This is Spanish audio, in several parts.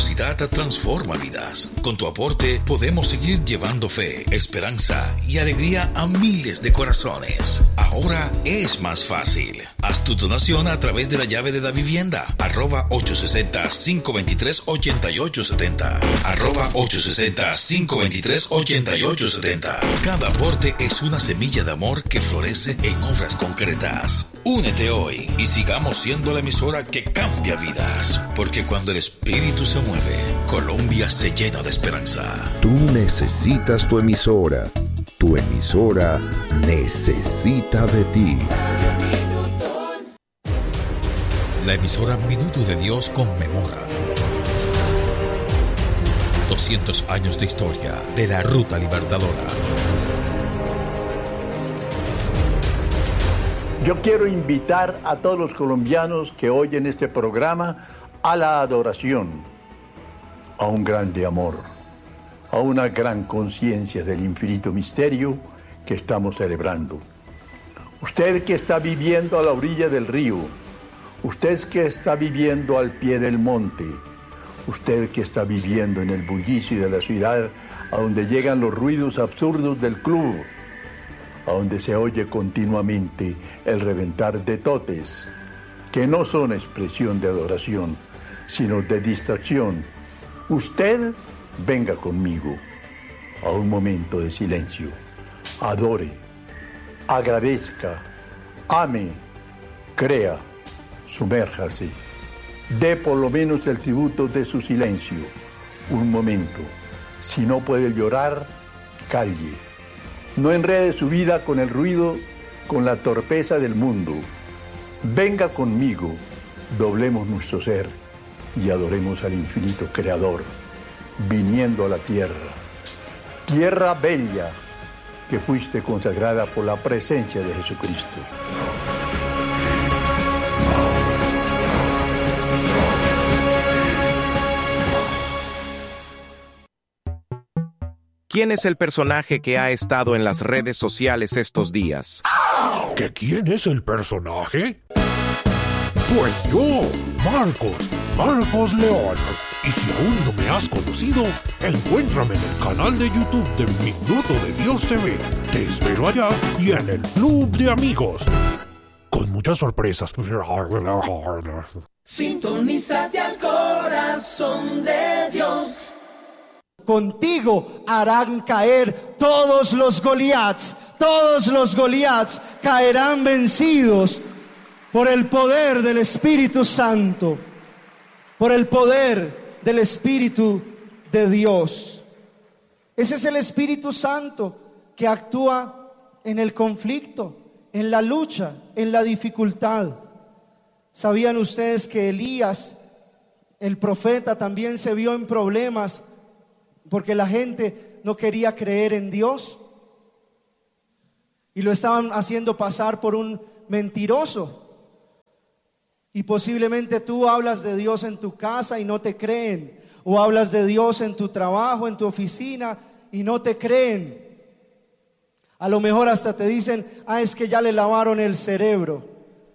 generosidad transforma vidas. Con tu aporte podemos seguir llevando fe, esperanza y alegría a miles de corazones. Ahora es más fácil. Haz tu donación a través de la llave de la vivienda, @860-523-8870, @860-523-8870. Cada aporte es una semilla de amor que florece en obras concretas. Únete hoy y sigamos siendo la emisora que cambia vidas, porque cuando el Espíritu se mueve, Colombia se llena de esperanza. Tú necesitas tu emisora. Tu emisora necesita de ti. La emisora Minuto de Dios conmemora 200 años de historia de la Ruta Libertadora. Yo quiero invitar a todos los colombianos que oyen este programa a la adoración, a un grande amor, a una gran conciencia del infinito misterio que estamos celebrando. Usted que está viviendo a la orilla del río, usted que está viviendo al pie del monte, usted que está viviendo en el bullicio de la ciudad, a donde llegan los ruidos absurdos del club, a donde se oye continuamente el reventar de totes, que no son expresión de adoración, sino de distracción. Usted venga conmigo a un momento de silencio. Adore, agradezca, ame, crea, sumérjase. Dé por lo menos el tributo de su silencio. Un momento. Si no puede llorar, calle. No enrede su vida con el ruido, con la torpeza del mundo. Venga conmigo, doblemos nuestro ser y adoremos al infinito Creador, viniendo a la tierra. Tierra bella que fuiste consagrada por la presencia de Jesucristo. ¿Quién es el personaje que ha estado en las redes sociales estos días? ¿Que quién es el personaje? Pues yo, Marcos León. Y si aún no me has conocido, encuéntrame en el canal de YouTube de Minuto de Dios TV. Te espero allá y en el Club de Amigos, con muchas sorpresas. Sintonízate al corazón de Dios. Contigo harán caer todos los Goliats caerán vencidos por el poder del Espíritu Santo, por el poder del Espíritu de Dios. Ese es el Espíritu Santo que actúa en el conflicto, en la lucha, en la dificultad. ¿Sabían ustedes que Elías, el profeta, también se vio en problemas porque la gente no quería creer en Dios y lo estaban haciendo pasar por un mentiroso? Y posiblemente tú hablas de Dios en tu casa y no te creen, o hablas de Dios en tu trabajo, en tu oficina y no te creen. A lo mejor hasta te dicen: es que ya le lavaron el cerebro.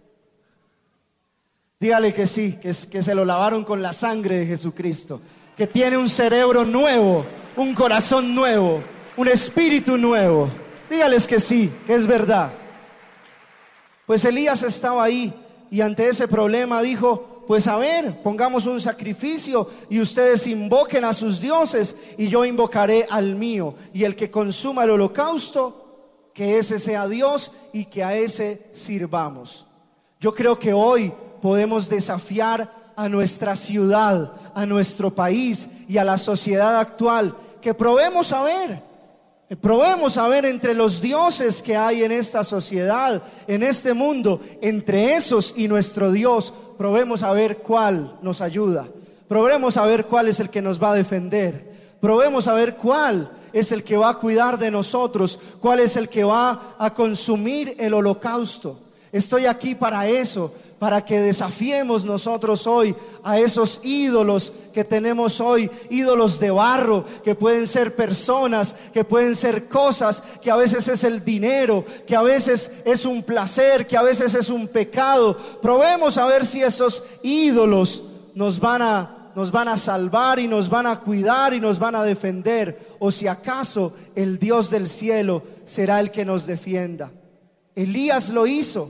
Dígale que sí, que se lo lavaron con la sangre de Jesucristo, que tiene un cerebro nuevo, un corazón nuevo, un espíritu nuevo. Dígales que sí, que es verdad. Pues Elías estaba ahí y ante ese problema dijo: pues a ver, pongamos un sacrificio y ustedes invoquen a sus dioses y yo invocaré al mío, y el que consuma el holocausto, que ese sea Dios y que a ese sirvamos. Yo creo que hoy podemos desafiar a nuestra ciudad, a nuestro país y a la sociedad actual, que probemos a ver entre los dioses que hay en esta sociedad, en este mundo, entre esos y nuestro Dios, probemos a ver cuál nos ayuda, probemos a ver cuál es el que nos va a defender, probemos a ver cuál es el que va a cuidar de nosotros, cuál es el que va a consumir el holocausto. Estoy aquí para eso, para que desafiemos nosotros hoy a esos ídolos que tenemos hoy, ídolos de barro, que pueden ser personas, que pueden ser cosas, que a veces es el dinero, que a veces es un placer, que a veces es un pecado. Probemos a ver si esos ídolos nos van a nos van a salvar y nos van a cuidar y nos van a defender, o si acaso el Dios del cielo será el que nos defienda. Elías lo hizo.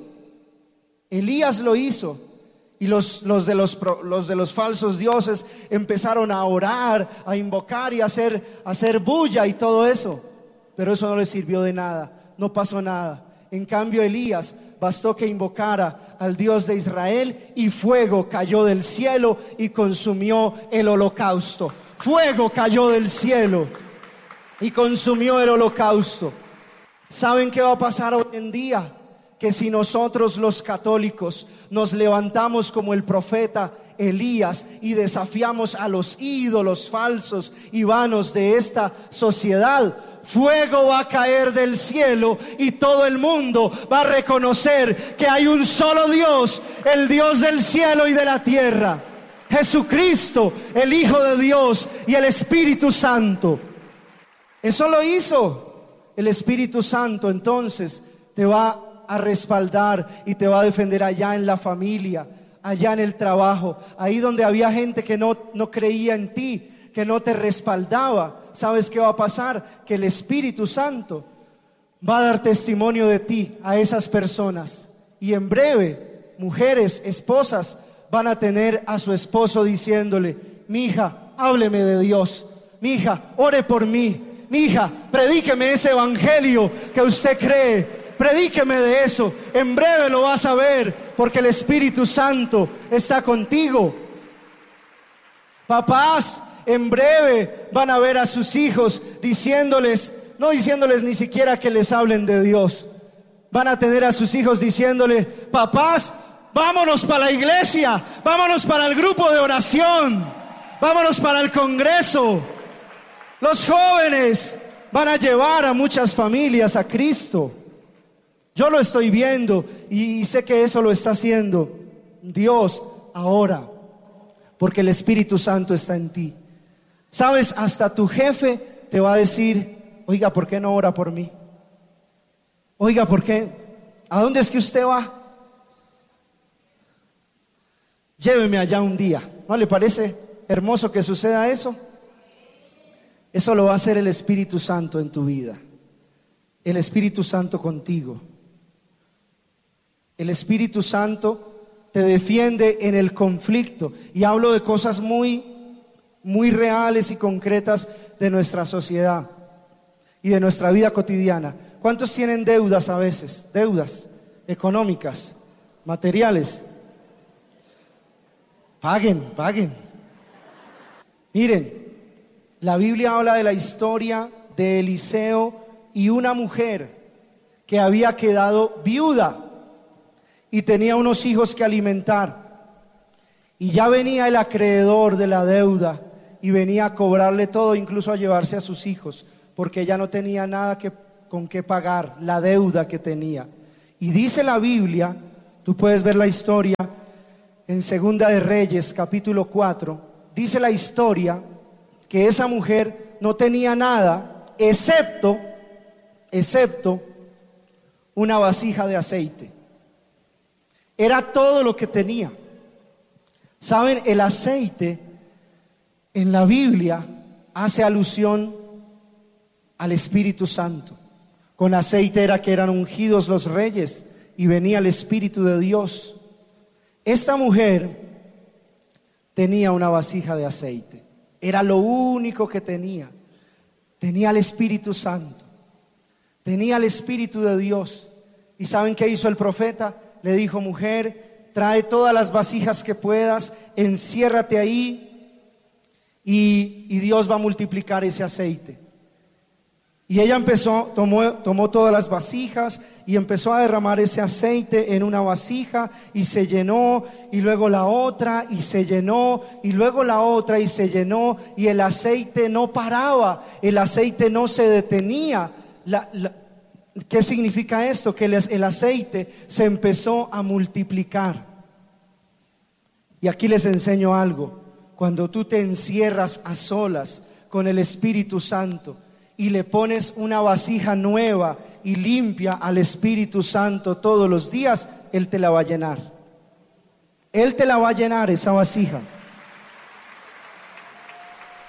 Y los de los falsos dioses empezaron a orar, a invocar y a hacer bulla y todo eso. Pero eso no les sirvió de nada, no pasó nada. En cambio Elías bastó que invocara al Dios de Israel y fuego cayó del cielo y consumió el holocausto. Fuego cayó del cielo y consumió el holocausto. ¿Saben qué va a pasar hoy en día? Que si nosotros los católicos nos levantamos como el profeta Elías y desafiamos a los ídolos falsos y vanos de esta sociedad, fuego va a caer del cielo y todo el mundo va a reconocer que hay un solo Dios, el Dios del cielo y de la tierra, Jesucristo, el Hijo de Dios y el Espíritu Santo. Eso lo hizo el Espíritu Santo. Entonces te va a respaldar y te va a defender allá en la familia, allá en el trabajo, ahí donde había gente que no creía en ti, que no te respaldaba. ¿Sabes qué va a pasar? Que el Espíritu Santo va a dar testimonio de ti a esas personas, y en breve mujeres, esposas van a tener a su esposo diciéndole: mi hija, hábleme de Dios, mi hija, ore por mí, mi hija, predíqueme ese evangelio que usted cree, predíqueme de eso. En breve lo vas a ver, porque el Espíritu Santo está contigo. Papás, en breve van a ver a sus hijos no diciéndoles ni siquiera que les hablen de Dios. Van a tener a sus hijos diciéndole: papás, vámonos para la iglesia, vámonos para el grupo de oración, vámonos para el congreso. Los jóvenes van a llevar a muchas familias a Cristo. Yo lo estoy viendo y sé que eso lo está haciendo Dios ahora, porque el Espíritu Santo está en ti. ¿Sabes? Hasta tu jefe te va a decir: oiga, ¿por qué no ora por mí? Oiga, ¿por qué? ¿A dónde es que usted va? Lléveme allá un día. ¿No le parece hermoso que suceda eso? Eso lo va a hacer el Espíritu Santo en tu vida. El Espíritu Santo contigo. El Espíritu Santo te defiende en el conflicto. Y hablo de cosas muy reales y concretas de nuestra sociedad y de nuestra vida cotidiana. ¿Cuántos tienen deudas a veces? Deudas económicas, materiales. Paguen. Miren, la Biblia habla de la historia de Eliseo y una mujer que había quedado viuda y tenía unos hijos que alimentar, y ya venía el acreedor de la deuda y venía a cobrarle todo, incluso a llevarse a sus hijos, porque ella no tenía nada con qué pagar la deuda que tenía. Y dice la Biblia, tú puedes ver la historia en Segunda de Reyes capítulo 4, dice la historia que esa mujer no tenía nada excepto una vasija de aceite. Era todo lo que tenía. Saben, el aceite en la Biblia hace alusión al Espíritu Santo. Con aceite era que eran ungidos los reyes y venía el Espíritu de Dios. Esta mujer tenía una vasija de aceite. Era lo único que tenía. Tenía el Espíritu Santo. Tenía el Espíritu de Dios. ¿Y saben qué hizo el profeta? Le dijo: mujer, trae todas las vasijas que puedas, enciérrate ahí y Dios va a multiplicar ese aceite. Y ella tomó todas las vasijas y empezó a derramar ese aceite en una vasija, y se llenó, y luego la otra, y se llenó, y luego la otra, y se llenó, y el aceite no paraba, el aceite no se detenía. ¿Qué significa esto? Que el aceite se empezó a multiplicar. Y aquí les enseño algo. Cuando tú te encierras a solas con el Espíritu Santo y le pones una vasija nueva y limpia al Espíritu Santo todos los días, Él te la va a llenar. Él te la va a llenar, esa vasija.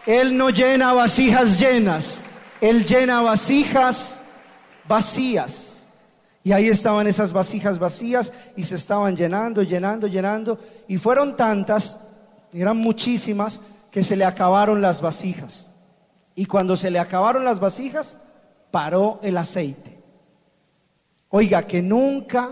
Él no llena vasijas llenas, Él llena vasijas vacías. Y ahí estaban esas vasijas vacías y se estaban llenando, y fueron tantas, eran muchísimas, que se le acabaron las vasijas. Y cuando se le acabaron las vasijas, paró el aceite. Oiga, que nunca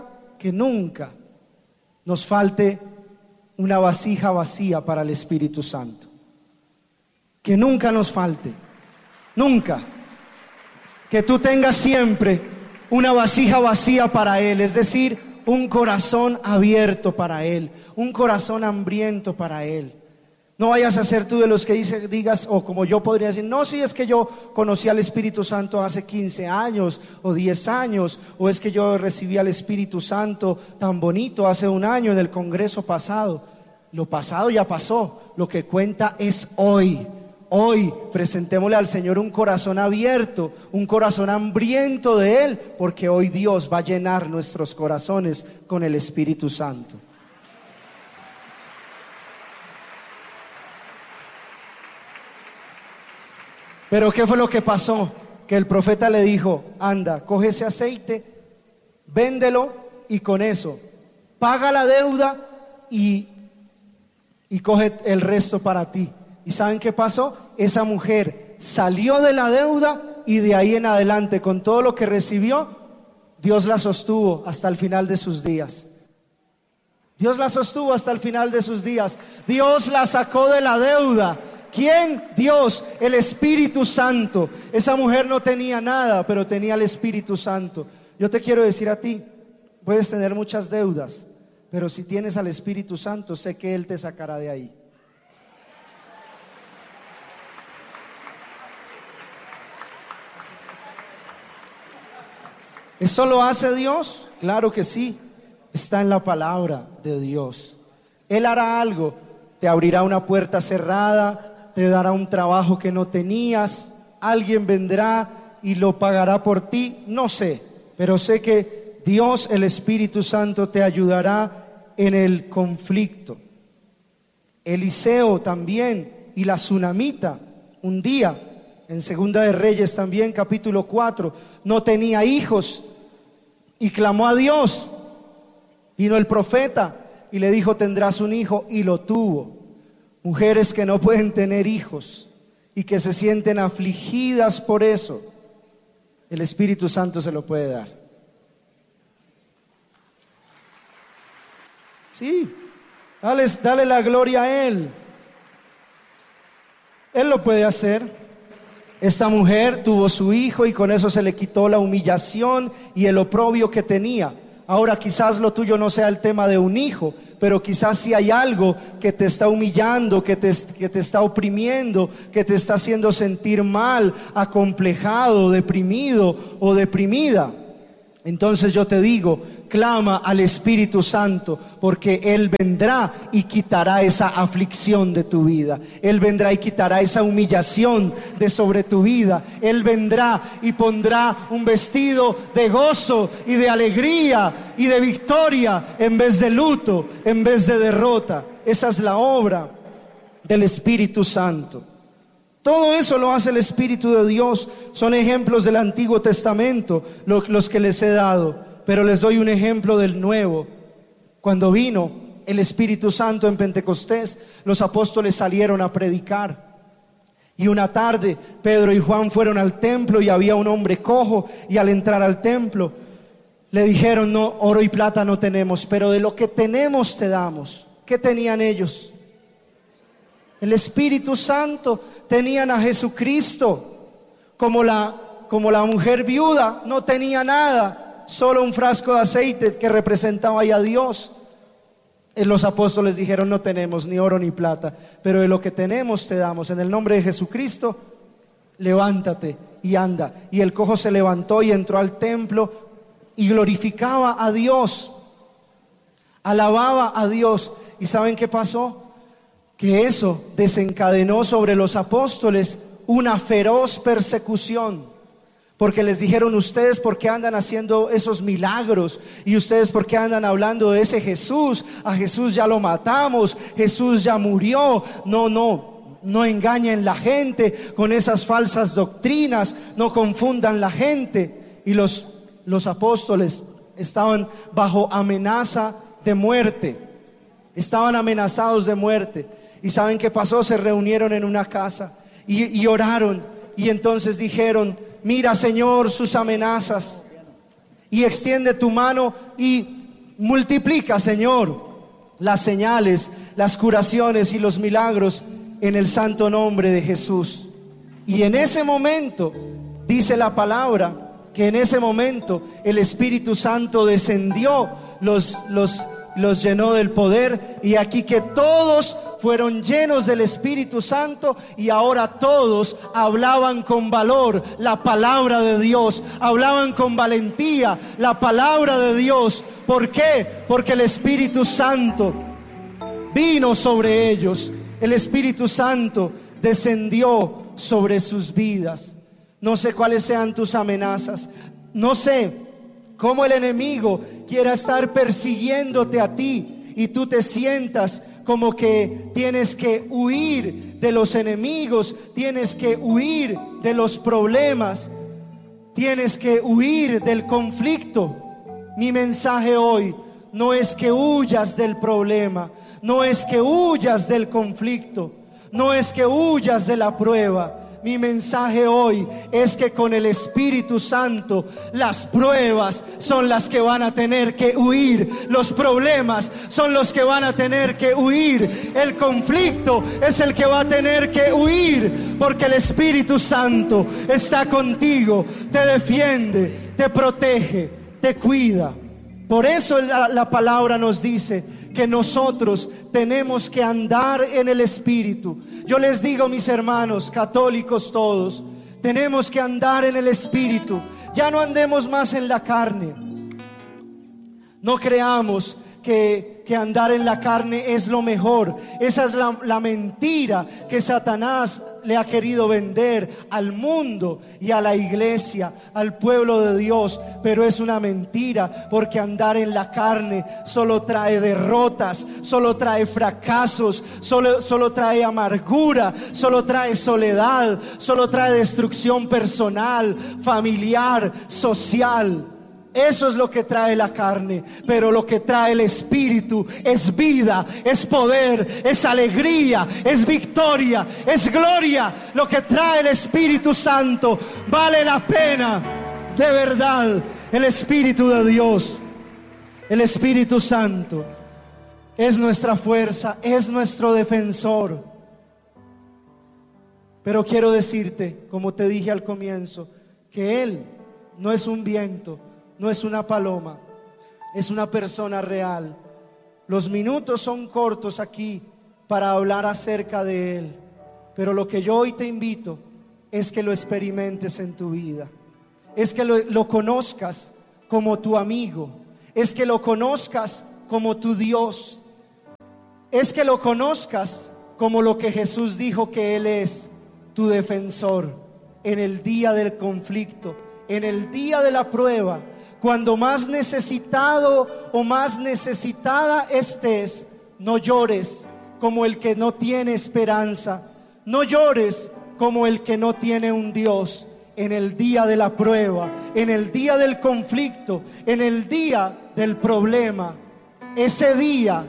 nos falte una vasija vacía para el Espíritu Santo. Que nunca nos falte, nunca. Que tú tengas siempre una vasija vacía para Él, es decir, un corazón abierto para Él, un corazón hambriento para Él. No vayas a ser tú de los que digas, o como yo podría decir, no, si es que yo conocí al Espíritu Santo hace 15 años o 10 años, o es que yo recibí al Espíritu Santo tan bonito hace un año en el congreso pasado. Lo pasado ya pasó, lo que cuenta es hoy. Hoy presentémosle al Señor un corazón abierto, un corazón hambriento de Él, porque hoy Dios va a llenar nuestros corazones con el Espíritu Santo. Pero ¿qué fue lo que pasó? Que el profeta le dijo, anda, coge ese aceite, véndelo y con eso paga la deuda y coge el resto para ti. ¿Y saben qué pasó? Esa mujer salió de la deuda y de ahí en adelante, con todo lo que recibió, Dios la sostuvo hasta el final de sus días. Dios la sostuvo hasta el final de sus días. Dios la sacó de la deuda. ¿Quién? Dios, el Espíritu Santo. Esa mujer no tenía nada, pero tenía el Espíritu Santo. Yo te quiero decir a ti, puedes tener muchas deudas, pero si tienes al Espíritu Santo, sé que Él te sacará de ahí. ¿Eso lo hace Dios? Claro que sí. Está en la palabra de Dios. Él hará algo, te abrirá una puerta cerrada, te dará un trabajo que no tenías, alguien vendrá y lo pagará por ti, no sé, pero sé que Dios, el Espíritu Santo, te ayudará en el conflicto. Eliseo también y la tsunamita, un día, en Segunda de Reyes también, capítulo 4, no tenía hijos y clamó a Dios. Vino el profeta y le dijo, tendrás un hijo, y lo tuvo. Mujeres que no pueden tener hijos y que se sienten afligidas por eso, el Espíritu Santo se lo puede dar. Sí, dale la gloria a Él. Él lo puede hacer. Esta mujer tuvo su hijo y con eso se le quitó la humillación y el oprobio que tenía. Ahora quizás lo tuyo no sea el tema de un hijo, pero quizás si hay algo que te está humillando, que te está oprimiendo, que te está haciendo sentir mal, acomplejado, deprimido o deprimida. Entonces yo te digo, clama al Espíritu Santo, porque Él vendrá y quitará esa aflicción de tu vida. Él vendrá y quitará esa humillación de sobre tu vida. Él vendrá y pondrá un vestido de gozo y de alegría y de victoria en vez de luto, en vez de derrota. Esa es la obra del Espíritu Santo. Todo eso lo hace el Espíritu de Dios. Son ejemplos del Antiguo Testamento los que les he dado, pero les doy un ejemplo del Nuevo. Cuando vino el Espíritu Santo en Pentecostés, los apóstoles salieron a predicar. Y una tarde Pedro y Juan fueron al templo y había un hombre cojo, y al entrar al templo le dijeron, no, oro y plata no tenemos, pero de lo que tenemos te damos. ¿Qué tenían ellos? El Espíritu Santo. Tenían a Jesucristo. Como la mujer viuda no tenía nada, solo un frasco de aceite que representaba ahí a Dios. Los apóstoles dijeron, no tenemos ni oro ni plata, pero de lo que tenemos te damos. En el nombre de Jesucristo, levántate y anda. Y el cojo se levantó y entró al templo y glorificaba a Dios, alababa a Dios. ¿Y saben qué pasó? Que eso desencadenó sobre los apóstoles una feroz persecución, porque les dijeron, ustedes por qué andan haciendo esos milagros, y ustedes por qué andan hablando de ese Jesús. A Jesús ya lo matamos, Jesús ya murió. No, no engañen la gente con esas falsas doctrinas, no confundan la gente. Y los apóstoles estaban bajo amenaza de muerte, estaban amenazados de muerte. ¿Y saben qué pasó? Se reunieron en una casa y oraron, y entonces dijeron: mira, Señor, sus amenazas, y extiende tu mano y multiplica, Señor, las señales, las curaciones y los milagros en el santo nombre de Jesús. Y en ese momento, dice la palabra, que en ese momento el Espíritu Santo descendió, los llenó del poder, y aquí que todos fueron llenos del Espíritu Santo, y ahora todos hablaban con valor la palabra de Dios, hablaban con valentía la palabra de Dios. ¿Por qué? Porque el Espíritu Santo vino sobre ellos, el Espíritu Santo descendió sobre sus vidas. No sé cuáles sean tus amenazas, no sé cómo el enemigo quiera estar persiguiéndote a ti y tú te sientas como que tienes que huir de los enemigos, tienes que huir de los problemas, tienes que huir del conflicto. Mi mensaje hoy no es que huyas del problema, no es que huyas del conflicto, no es que huyas de la prueba. Mi mensaje hoy es que con el Espíritu Santo las pruebas son las que van a tener que huir, los problemas son los que van a tener que huir, el conflicto es el que va a tener que huir, porque el Espíritu Santo está contigo, te defiende, te protege, te cuida. Por eso la palabra nos dice que nosotros tenemos que andar en el Espíritu. Yo les digo, mis hermanos católicos todos, tenemos que andar en el Espíritu. Ya no andemos más en la carne. No creamos que andar en la carne es lo mejor. Esa es la mentira que Satanás le ha querido vender al mundo y a la iglesia, al pueblo de Dios. Pero es una mentira, porque andar en la carne solo trae derrotas, solo trae fracasos, solo trae amargura, solo trae soledad, solo trae destrucción personal, familiar, social. Eso es lo que trae la carne, pero lo que trae el Espíritu es vida, es poder, es alegría, es victoria, es gloria. Lo que trae el Espíritu Santo vale la pena, de verdad. El Espíritu de Dios, el Espíritu Santo es nuestra fuerza, es nuestro defensor. Pero quiero decirte, como te dije al comienzo, que Él no es un viento, no es una paloma, es una persona real. Los minutos son cortos aquí para hablar acerca de Él, pero lo que yo hoy te invito es que lo experimentes en tu vida, es que lo conozcas como tu amigo, es que lo conozcas como tu Dios, es que lo conozcas como lo que Jesús dijo que Él es, tu defensor en el día del conflicto, en el día de la prueba. Cuando más necesitado o más necesitada estés, no llores como el que no tiene esperanza, no llores como el que no tiene un Dios. En el día de la prueba, en el día del conflicto, en el día del problema, ese día,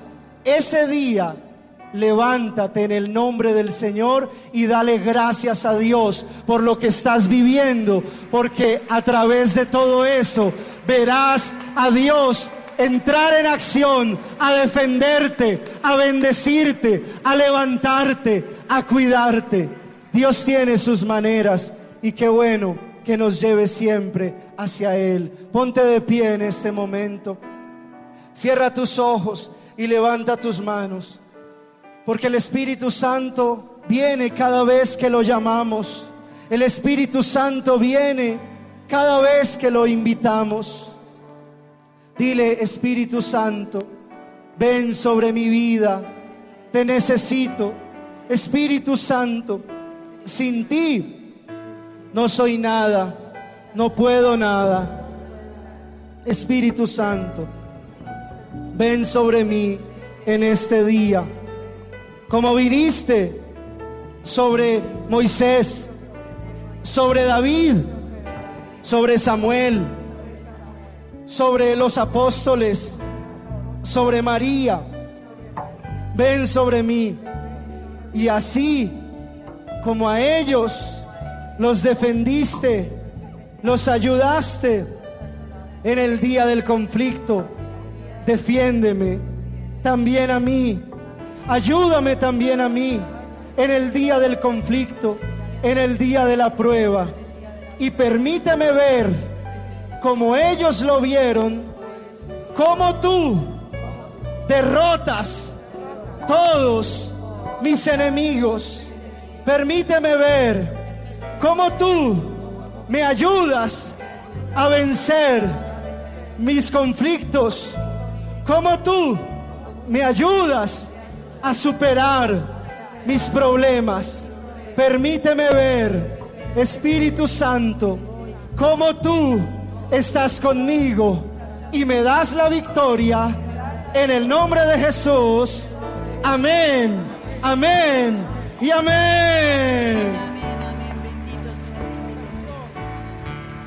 levántate en el nombre del Señor y dale gracias a Dios por lo que estás viviendo, porque a través de todo eso verás a Dios entrar en acción, a defenderte, a bendecirte, a levantarte, a cuidarte. Dios tiene sus maneras, y qué bueno que nos lleve siempre hacia Él. Ponte de pie en este momento, cierra tus ojos y levanta tus manos, porque el Espíritu Santo viene cada vez que lo llamamos. El Espíritu Santo viene cada vez que lo invitamos. Dile: Espíritu Santo, ven sobre mi vida, te necesito. Espíritu Santo, sin ti no soy nada, no puedo nada. Espíritu Santo, ven sobre mí en este día, como viniste sobre Moisés, sobre David, sobre Samuel, sobre los apóstoles, sobre María. Ven sobre mí. Y así como a ellos los defendiste, los ayudaste en el día del conflicto, defiéndeme también a mí. Ayúdame también a mí en el día del conflicto, en el día de la prueba. Y permíteme ver, como ellos lo vieron, cómo tú derrotas todos mis enemigos. Permíteme ver cómo tú me ayudas a vencer mis conflictos, cómo tú me ayudas a superar mis problemas. Permíteme ver, Espíritu Santo, cómo tú estás conmigo y me das la victoria en el nombre de Jesús. Amén, amén y amén.